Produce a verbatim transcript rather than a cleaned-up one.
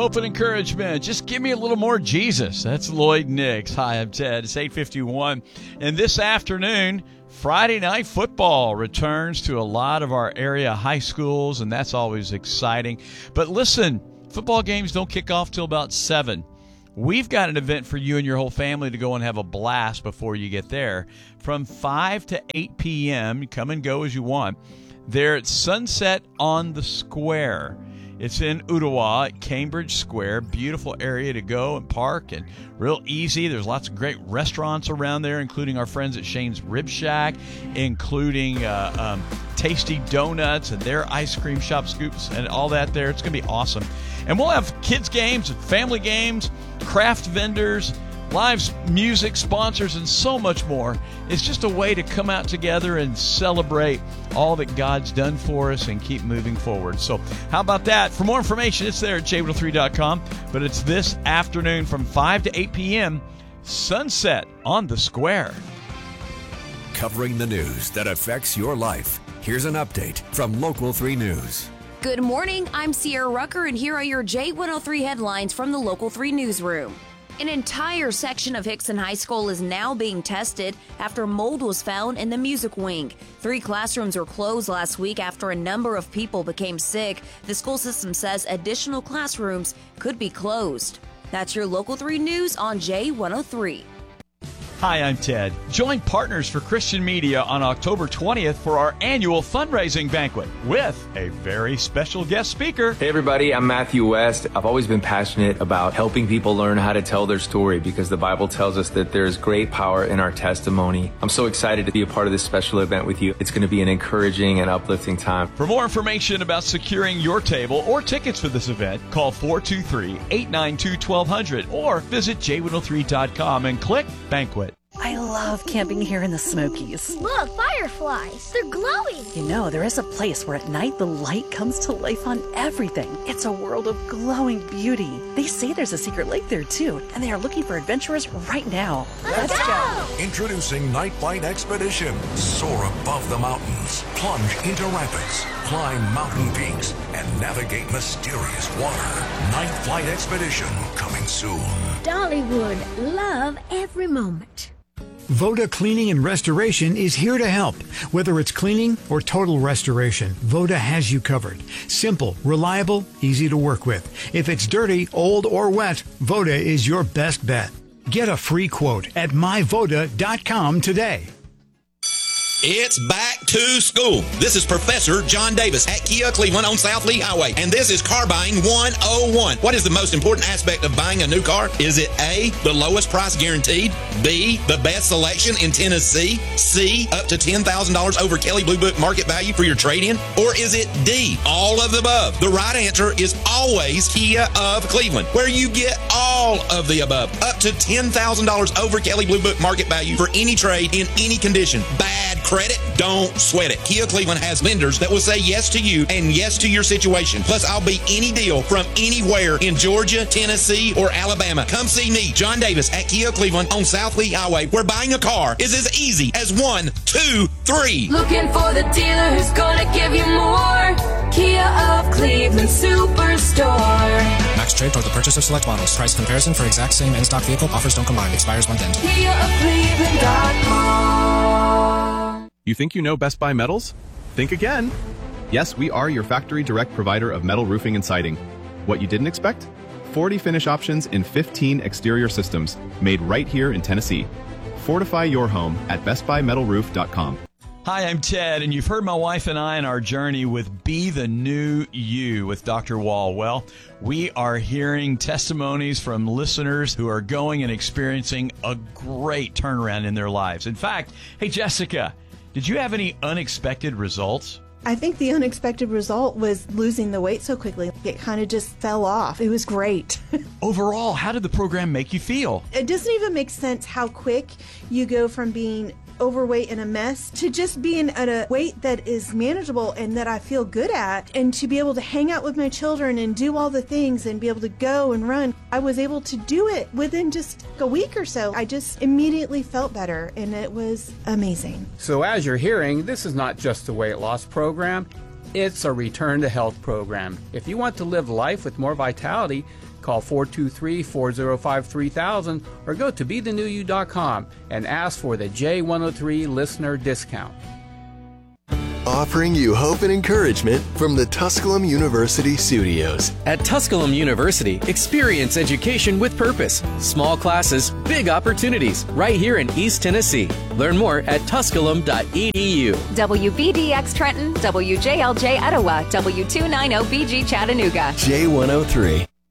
hope and encouragement. Just give me a little more Jesus. That's Lloyd Nix. Hi, I'm Ted. It's eight fifty-one. And this afternoon, Friday Night Football returns to a lot of our area high schools, and that's always exciting. But listen, football games don't kick off till about seven. We've got an event for you and your whole family to go and have a blast before you get there. From five to eight p.m., come and go as you want. They're at Sunset on the Square. It's in Ottawa at Cambridge Square. Beautiful area to go and park and real easy. There's lots of great restaurants around there, including our friends at Shane's Rib Shack, including uh, um, Tasty Donuts and their ice cream shop scoops and all that there. It's going to be awesome. And we'll have kids games, family games, craft vendors, live music, sponsors, and so much more. It's just a way to come out together and celebrate all that God's done for us and keep moving forward. So how about that? For more information, it's there at J one oh three dot com. But it's this afternoon from five to eight p.m., Sunset on the Square. Covering the news that affects your life. Here's an update from Local three News. Good morning, I'm Sierra Rucker, and here are your J one oh three headlines from the Local three newsroom. An entire section of Hickson High School is now being tested after mold was found in the music wing. Three classrooms were closed last week after a number of people became sick. The school system says additional classrooms could be closed. That's your Local three News on J one oh three. Hi, I'm Ted. Join Partners for Christian Media on October twentieth for our annual fundraising banquet with a very special guest speaker. Hey everybody, I'm Matthew West. I've always been passionate about helping people learn how to tell their story because the Bible tells us that there's great power in our testimony. I'm so excited to be a part of this special event with you. It's going to be an encouraging and uplifting time. For more information about securing your table or tickets for this event, call four two three, eight nine two, one two zero zero or visit J one oh three dot com and click Banquet. I love camping here in the Smokies. Look, fireflies. They're glowing. You know, there is a place where at night the light comes to life on everything. It's a world of glowing beauty. They say there's a secret lake there, too, and they are looking for adventurers right now. Let's, Let's go. go! Introducing Night Flight Expedition. Soar above the mountains, plunge into rapids, climb mountain peaks, and navigate mysterious water. Night Flight Expedition, coming soon. Dollywood, love every moment. Voda Cleaning and Restoration is here to help. Whether it's cleaning or total restoration, Voda has you covered. Simple, reliable, easy to work with. If it's dirty, old, or wet, Voda is your best bet. Get a free quote at my voda dot com today. It's back to school. This is Professor John Davis at Kia Cleveland on South Lee Highway, and this is Car Buying one oh one. What is the most important aspect of buying a new car? Is it A, the lowest price guaranteed, B, the best selection in Tennessee, C, up to ten thousand dollars over Kelley Blue Book market value for your trade-in, or is it D, all of the above? The right answer is always Kia of Cleveland, where you get all of the above, up to ten thousand dollars over Kelley Blue Book market value for any trade in any condition. Bad credit? Don't sweat it. Kia Cleveland has lenders that will say yes to you and yes to your situation. Plus, I'll beat any deal from anywhere in Georgia, Tennessee, or Alabama. Come see me, John Davis, at Kia Cleveland on South Lee Highway, where buying a car is as easy as one, two, three. Looking for the dealer who's gonna give you more. Kia of Cleveland Superstore. Max trade toward the purchase of select models. Price comparison for exact same in-stock vehicle. Offers don't combine. Expires month end. Kia of Cleveland dot com. You think you know Best Buy Metals? Think again. Yes, we are your factory direct provider of metal roofing and siding. What you didn't expect? forty finish options in fifteen exterior systems, made right here in Tennessee. Fortify your home at best buy metal roof dot com. Hi, I'm Ted, and you've heard my wife and I in our journey with Be the New You with Doctor Wall. Well, we are hearing testimonies from listeners who are going and experiencing a great turnaround in their lives. In fact, hey, Jessica, did you have any unexpected results? I think the unexpected result was losing the weight so quickly. It kind of just fell off. It was great. Overall, how did the program make you feel? It doesn't even make sense how quick you go from being overweight and a mess to just being at a weight that is manageable and that I feel good at, and to be able to hang out with my children and do all the things and be able to go and run. I was able to do it within just a week or so. I just immediately felt better, and it was amazing. So as you're hearing, this is not just a weight loss program. It's a return to health program. If you want to live life with more vitality, call four two three, four zero five, three thousand or go to be the new you dot com and ask for the J one oh three listener discount. Offering you hope and encouragement from the Tusculum University studios. At Tusculum University, experience education with purpose. Small classes, big opportunities, right here in East Tennessee. Learn more at tusculum dot e d u. W B D X Trenton, W J L J Etowah, W two ninety B G Chattanooga. J one oh three.